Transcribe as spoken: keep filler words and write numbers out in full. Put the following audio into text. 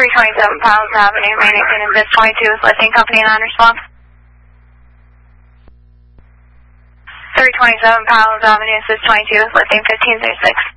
three twenty-seven Powell's Avenue, Manhattan, and Biz twenty-two is lifting company non-response. three twenty-seven Powell's Avenue, Biz twenty-two is lifting fifteen thirty-six.